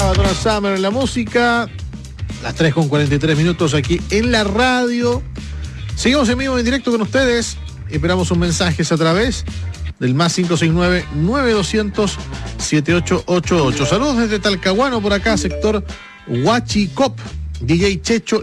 pasaba Donna Summer en la música. Las 3:43 aquí en la radio. Seguimos en vivo, en directo con ustedes. Esperamos sus mensajes a través del más 569-9200-7888. Saludos desde Talcahuano, por acá, sector Huachicop. DJ Checho